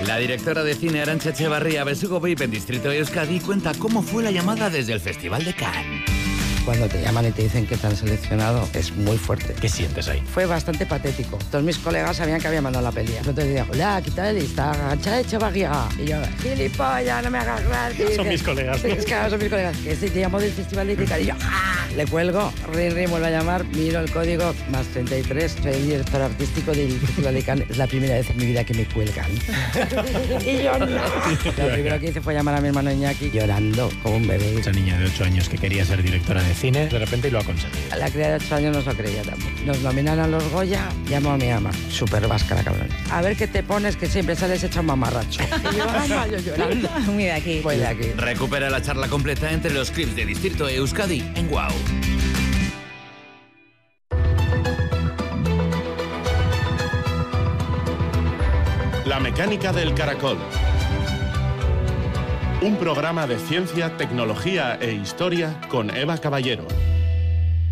La directora de cine Arantxa Echevarría Besugo-Beip en Distrito de Euskadi cuenta cómo fue la llamada desde el Festival de Cannes. Cuando te llaman y te dicen que te han seleccionado, es muy fuerte. ¿Qué sientes ahí? Fue bastante patético. Todos mis colegas sabían que había mandado la peli. Entonces decía, hola, ¿qué tal? Está Arantxa Echevarría. Y yo, gilipollas, no me hagas gratis. Son mis colegas. Es que son mis colegas. Que te llamó del Festival de Cannes. Y yo, ¡ah! Le cuelgo, rin, vuelvo a llamar, miro el código, más 33. Soy el director artístico del Festival de Cannes. Es la primera vez en mi vida que me cuelgan. Y yo, no. Lo primero que hice fue llamar a mi hermano Iñaki llorando como un bebé. Esa niña de 8 años que quería ser directora de cine, de repente lo ha conseguido. La cría de 8 años no se lo creía tampoco. Nos nominan a los Goya, llamo a mi ama. Súper vasca la cabrona. A ver qué te pones, que siempre sales hecho un mamarracho. Y yo, ay, yo llorando. Muy de aquí. Voy de aquí. Recupera la charla completa entre los clips de Distrito de Euskadi en WOW. La mecánica del caracol. Un programa de ciencia, tecnología e historia con Eva Caballero.